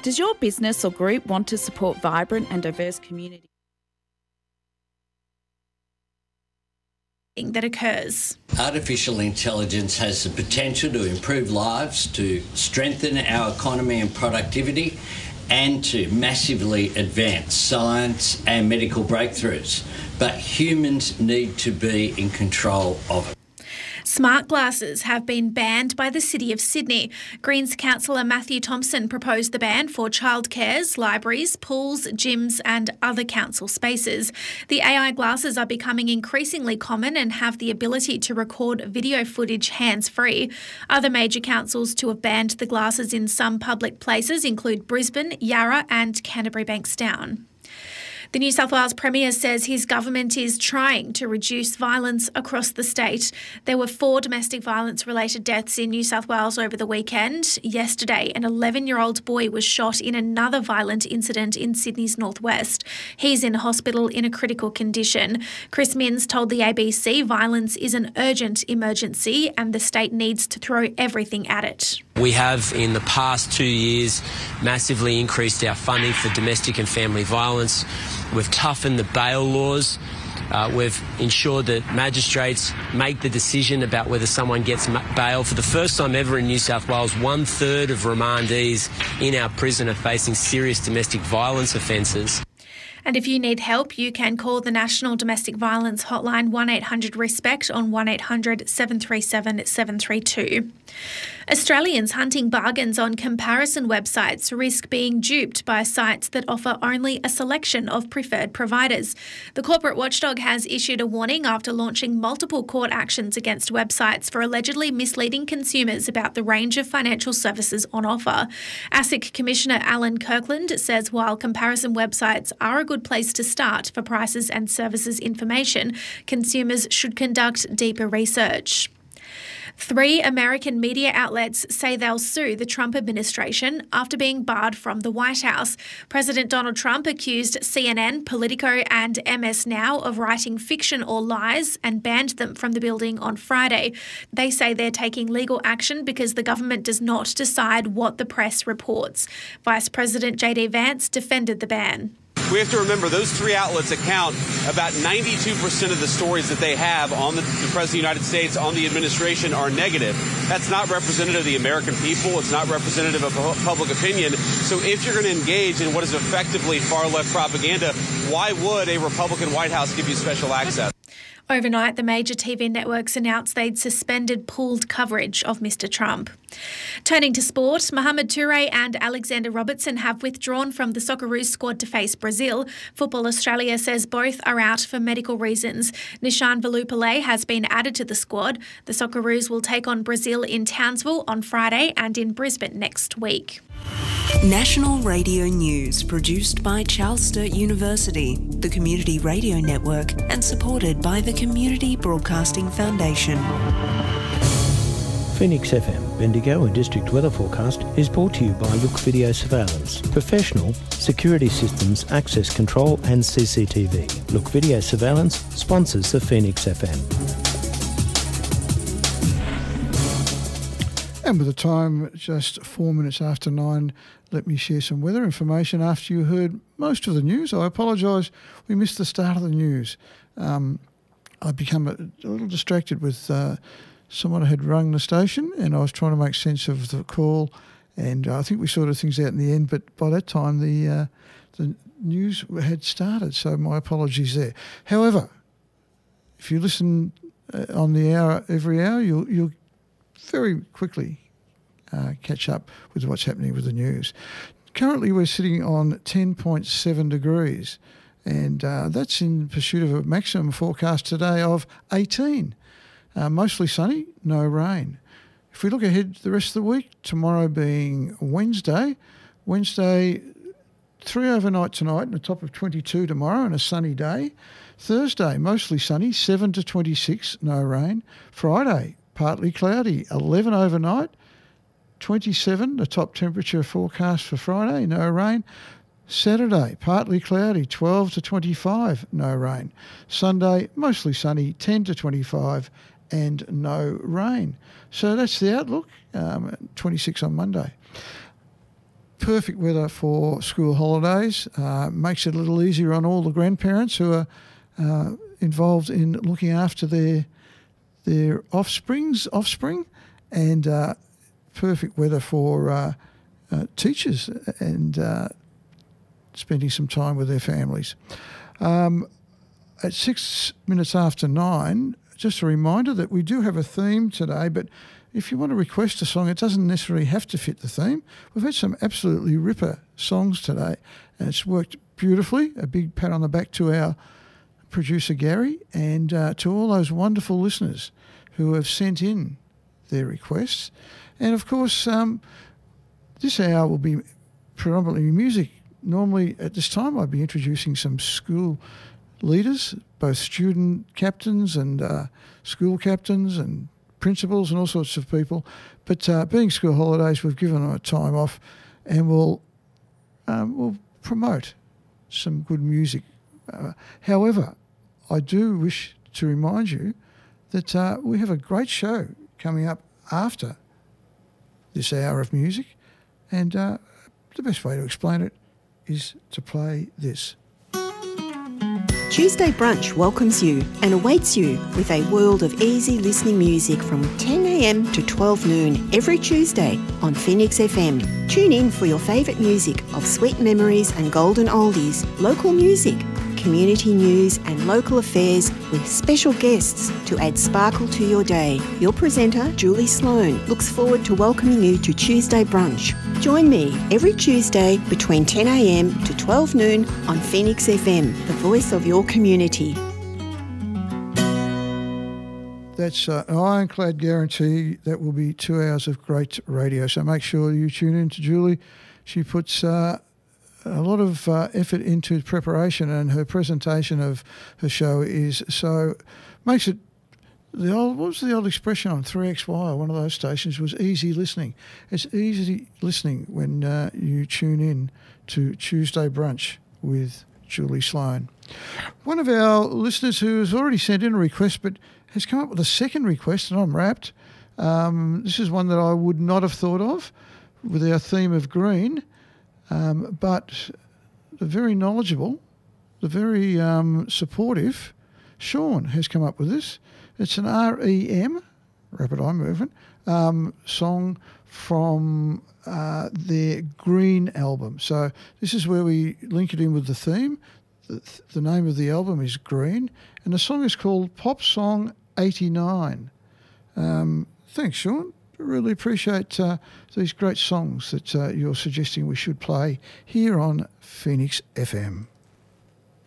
Does your business or group want to support vibrant and diverse communities that occurs? Artificial intelligence has the potential to improve lives, to strengthen our economy and productivity, and to massively advance science and medical breakthroughs. But humans need to be in control of it. Smart glasses have been banned by the City of Sydney. Greens councillor Matthew Thompson proposed the ban for childcares, libraries, pools, gyms and other council spaces. The AI glasses are becoming increasingly common and have the ability to record video footage hands-free. Other major councils to have banned the glasses in some public places include Brisbane, Yarra and Canterbury Bankstown. The New South Wales Premier says his government is trying to reduce violence across the state. There were 4 domestic violence-related deaths in New South Wales over the weekend. Yesterday, an 11-year-old boy was shot in another violent incident in Sydney's northwest. He's in hospital in a critical condition. Chris Minns told the ABC violence is an urgent emergency and the state needs to throw everything at it. We have, in the past 2 years, massively increased our funding for domestic and family violence. We've toughened the bail laws. We've ensured that magistrates make the decision about whether someone gets bail. For the first time ever in New South Wales, 1/3 of remandees in our prison are facing serious domestic violence offences. And if you need help, you can call the National Domestic Violence Hotline 1800-RESPECT on 1800 737 732. Australians hunting bargains on comparison websites risk being duped by sites that offer only a selection of preferred providers. The corporate watchdog has issued a warning after launching multiple court actions against websites for allegedly misleading consumers about the range of financial services on offer. ASIC Commissioner Alan Kirkland says while comparison websites are a good place to start for prices and services information, consumers should conduct deeper research. 3 American media outlets say they'll sue the Trump administration after being barred from the White House. President Donald Trump accused CNN, Politico and MS Now of writing fiction or lies and banned them from the building on Friday. They say they're taking legal action because the government does not decide what the press reports. Vice President JD Vance defended the ban. We have to remember those 3 outlets account about 92% of the stories that they have on the President of the United States, on the administration, are negative. That's not representative of the American people. It's not representative of public opinion. So if you're going to engage in what is effectively far-left propaganda, why would a Republican White House give you special access? Overnight, the major TV networks announced they'd suspended pooled coverage of Mr. Trump. Turning to sport, Mohamed Touré and Alexander Robertson have withdrawn from the Socceroos squad to face Brazil. Football Australia says both are out for medical reasons. Nishan Velupillay has been added to the squad. The Socceroos will take on Brazil in Townsville on Friday and in Brisbane next week. National Radio News, produced by Charles Sturt University, the Community Radio Network, and supported by the Community Broadcasting Foundation. Phoenix FM, Bendigo and District Weather Forecast is brought to you by Look Video Surveillance. Professional security systems, access control and CCTV. Look Video Surveillance sponsors the Phoenix FM. And with the time just 4 minutes after 9, let me share some weather information after you heard most of the news. I apologise, we missed the start of the news. I'd become a little distracted with someone had rung the station and I was trying to make sense of the call, and I think we sorted things out in the end, but by that time the news had started, so my apologies there. However, if you listen on the hour every hour, you'll very quickly catch up with what's happening with the news. Currently we're sitting on 10.7 degrees and that's in pursuit of a maximum forecast today of 18. Mostly sunny, no rain. If we look ahead to the rest of the week, tomorrow being Wednesday, 3 overnight tonight and a top of 22 tomorrow and a sunny day. Thursday, mostly sunny, 7 to 26, no rain. Friday, partly cloudy, 11 overnight, 27, the top temperature forecast for Friday, no rain. Saturday, partly cloudy, 12 to 25, no rain. Sunday, mostly sunny, 10 to 25 and no rain. So that's the outlook, 26 on Monday. perfect weather for school holidays. Makes it a little easier on all the grandparents who are involved in looking after their offspring, and perfect weather for teachers and spending some time with their families. At 6 minutes after 9, just a reminder that we do have a theme today, but if you want to request a song, it doesn't necessarily have to fit the theme. We've had some absolutely ripper songs today, and it's worked beautifully. A big pat on the back to our producer, Gary, and to all those wonderful listeners who have sent in their requests. And, of course, this hour will be predominantly music. Normally, at this time, I'd be introducing some school leaders, both student captains and school captains and principals and all sorts of people. But being school holidays, we've given them a time off, and we'll promote some good music. However, I do wish to remind you that we have a great show coming up after this hour of music, and the best way to explain it is to play this. Tuesday Brunch welcomes you and awaits you with a world of easy listening music from 10 a.m. to 12 noon every Tuesday on Phoenix FM. Tune in for your favourite music of sweet memories and golden oldies, local music, community news and local affairs with special guests to add sparkle to your day. Your presenter, Julie Sloan, looks forward to welcoming you to Tuesday Brunch. Join me every Tuesday between 10 a.m. to 12 noon on Phoenix FM, the voice of your community. That's an ironclad guarantee that will be 2 hours of great radio. So make sure you tune in to Julie. She puts a lot of effort into preparation, and her presentation of her show makes it what was the old expression on 3XY, one of those stations, was easy listening. It's easy listening when you tune in to Tuesday Brunch with Julie Sloan. One of our listeners who has already sent in a request but has come up with a second request, and I'm rapt. This is one that I would not have thought of with our theme of green. But the very knowledgeable, the very supportive Sean has come up with this. It's an REM, Rapid Eye Movement, song from their Green album. So this is where we link it in with the theme. The name of the album is Green, and the song is called Pop Song 89. Thanks, Sean. Really appreciate these great songs that you're suggesting we should play here on Phoenix FM.